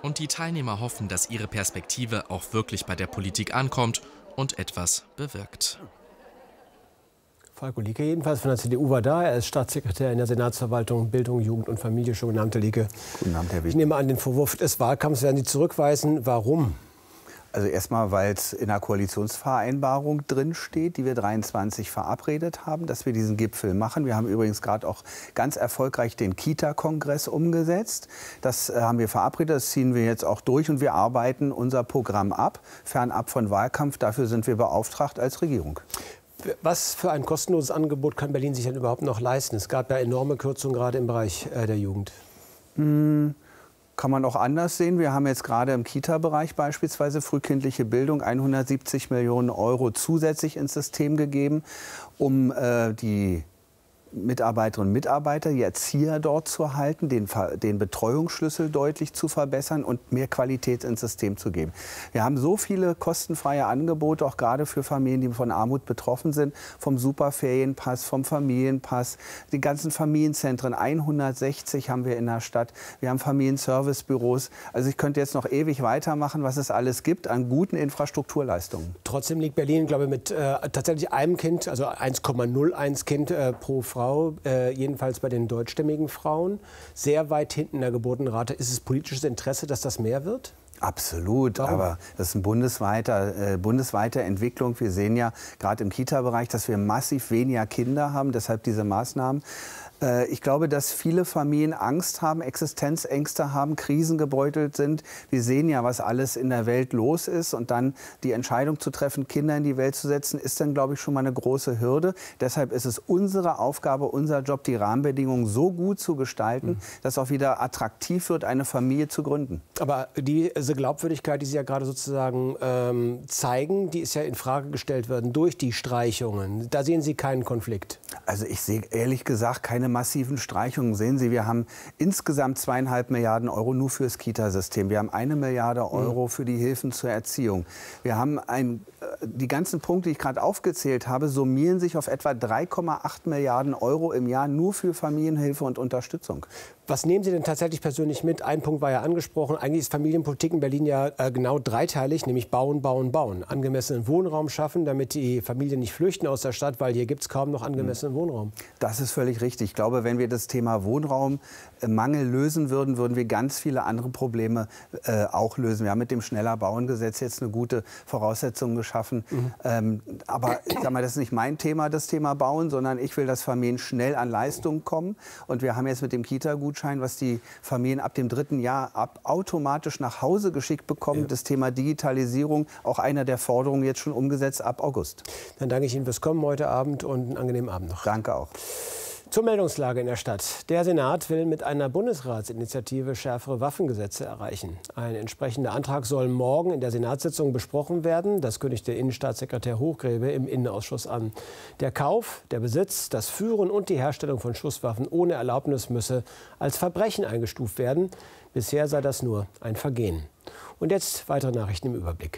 Und die Teilnehmer hoffen, dass ihre Perspektive auch wirklich bei der Politik ankommt und etwas bewirkt. Falko Lieke jedenfalls von der CDU war da. Er ist Staatssekretär in der Senatsverwaltung Bildung, Jugend und Familie. Schönen guten Abend, Herr Lieke. Guten Abend, Herr Witt. Ich nehme an, den Vorwurf des Wahlkampfs werden Sie zurückweisen. Warum? Also erstmal, weil es in der Koalitionsvereinbarung drin steht, die wir 23 verabredet haben, dass wir diesen Gipfel machen. Wir haben übrigens gerade auch ganz erfolgreich den Kita-Kongress umgesetzt. Das haben wir verabredet, das ziehen wir jetzt auch durch und wir arbeiten unser Programm ab, fernab von Wahlkampf. Dafür sind wir beauftragt als Regierung. Was für ein kostenloses Angebot kann Berlin sich denn überhaupt noch leisten? Es gab ja enorme Kürzungen gerade im Bereich der Jugend. Kann man auch anders sehen. Wir haben jetzt gerade im Kita-Bereich beispielsweise frühkindliche Bildung 170 Millionen Euro zusätzlich ins System gegeben, um die Mitarbeiterinnen und Mitarbeiter, die Erzieher dort zu halten, den Betreuungsschlüssel deutlich zu verbessern und mehr Qualität ins System zu geben. Wir haben so viele kostenfreie Angebote, auch gerade für Familien, die von Armut betroffen sind, vom Superferienpass, vom Familienpass, die ganzen Familienzentren, 160 haben wir in der Stadt. Wir haben Familienservicebüros. Also ich könnte jetzt noch ewig weitermachen, was es alles gibt an guten Infrastrukturleistungen. Trotzdem liegt Berlin, glaube ich, mit tatsächlich einem Kind, also 1,01 Kind pro Frau, jedenfalls bei den deutschstämmigen Frauen, sehr weit hinten in der Geburtenrate. Ist es politisches Interesse, dass das mehr wird? Absolut, Warum? Aber das ist eine bundesweite Entwicklung. Wir sehen ja gerade im Kita-Bereich, dass wir massiv weniger Kinder haben, deshalb diese Maßnahmen. Ich glaube, dass viele Familien Angst haben, Existenzängste haben, krisengebeutelt sind. Wir sehen ja, was alles in der Welt los ist. Und dann die Entscheidung zu treffen, Kinder in die Welt zu setzen, ist dann, glaube ich, schon mal eine große Hürde. Deshalb ist es unsere Aufgabe, unser Job, die Rahmenbedingungen so gut zu gestalten, dass auch wieder attraktiv wird, eine Familie zu gründen. Aber diese Glaubwürdigkeit, die Sie ja gerade sozusagen zeigen, die ist ja in Frage gestellt worden durch die Streichungen. Da sehen Sie keinen Konflikt? Also ich sehe ehrlich gesagt keine massiven Streichungen. Sehen Sie, wir haben insgesamt 2,5 Milliarden Euro nur fürs Kita-System. Wir haben 1 Milliarde Euro für die Hilfen zur Erziehung. Wir haben die ganzen Punkte, die ich gerade aufgezählt habe, summieren sich auf etwa 3,8 Milliarden Euro im Jahr nur für Familienhilfe und Unterstützung. Was nehmen Sie denn tatsächlich persönlich mit? Ein Punkt war ja angesprochen. Eigentlich ist Familienpolitik in Berlin ja genau dreiteilig, nämlich bauen, bauen, bauen. Angemessenen Wohnraum schaffen, damit die Familien nicht flüchten aus der Stadt, weil hier gibt es kaum noch angemessenen Wohnraum. Das ist völlig richtig. Ich glaube, wenn wir das Thema Wohnraummangel lösen würden, würden wir ganz viele andere Probleme auch lösen. Wir haben mit dem Schneller-Bauen-Gesetz jetzt eine gute Voraussetzung geschaffen. Aber ich sag mal, das ist nicht mein Thema, das Thema Bauen, sondern ich will, dass Familien schnell an Leistungen kommen. Und wir haben jetzt mit dem Kita-Gutschein, was die Familien ab dem 3. Jahr automatisch nach Hause geschickt bekommen, ja. Das Thema Digitalisierung, auch einer der Forderungen jetzt schon umgesetzt ab August. Dann danke ich Ihnen fürs Kommen heute Abend und einen angenehmen Abend noch. Danke auch. Zur Meldungslage in der Stadt. Der Senat will mit einer Bundesratsinitiative schärfere Waffengesetze erreichen. Ein entsprechender Antrag soll morgen in der Senatssitzung besprochen werden. Das kündigte Innenstaatssekretär Hochgräbe im Innenausschuss an. Der Kauf, der Besitz, das Führen und die Herstellung von Schusswaffen ohne Erlaubnis müsse als Verbrechen eingestuft werden. Bisher sei das nur ein Vergehen. Und jetzt weitere Nachrichten im Überblick.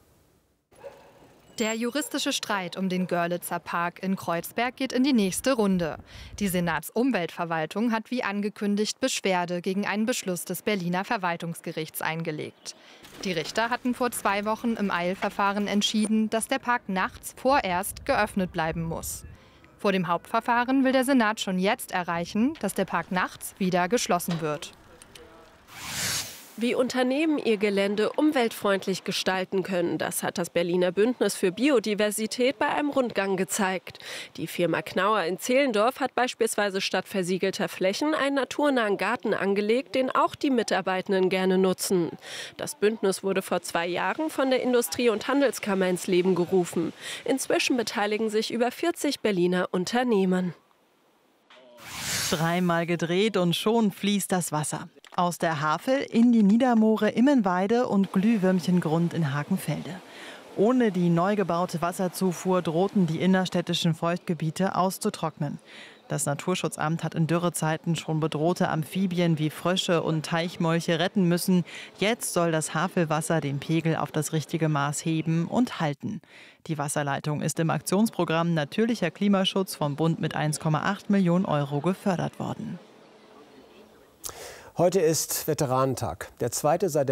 Der juristische Streit um den Görlitzer Park in Kreuzberg geht in die nächste Runde. Die Senatsumweltverwaltung hat wie angekündigt Beschwerde gegen einen Beschluss des Berliner Verwaltungsgerichts eingelegt. Die Richter hatten vor 2 Wochen im Eilverfahren entschieden, dass der Park nachts vorerst geöffnet bleiben muss. Vor dem Hauptverfahren will der Senat schon jetzt erreichen, dass der Park nachts wieder geschlossen wird. Wie Unternehmen ihr Gelände umweltfreundlich gestalten können, das hat das Berliner Bündnis für Biodiversität bei einem Rundgang gezeigt. Die Firma Knauer in Zehlendorf hat beispielsweise statt versiegelter Flächen einen naturnahen Garten angelegt, den auch die Mitarbeitenden gerne nutzen. Das Bündnis wurde vor 2 Jahren von der Industrie- und Handelskammer ins Leben gerufen. Inzwischen beteiligen sich über 40 Berliner Unternehmen. 3-mal gedreht und schon fließt das Wasser. Aus der Havel in die Niedermoore Immenweide und Glühwürmchengrund in Hakenfelde. Ohne die neu gebaute Wasserzufuhr drohten die innerstädtischen Feuchtgebiete auszutrocknen. Das Naturschutzamt hat in Dürrezeiten schon bedrohte Amphibien wie Frösche und Teichmolche retten müssen. Jetzt soll das Havelwasser den Pegel auf das richtige Maß heben und halten. Die Wasserleitung ist im Aktionsprogramm Natürlicher Klimaschutz vom Bund mit 1,8 Millionen Euro gefördert worden. Heute ist Veteranentag, der zweite seit der